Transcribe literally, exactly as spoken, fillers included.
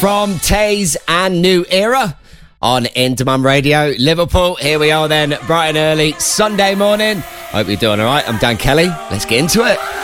from Taze and New Era on Into Mum Radio. Liverpool, here we are then, bright and early, Sunday morning. Hope you're doing all right. I'm Dan Kelly. Let's get into it.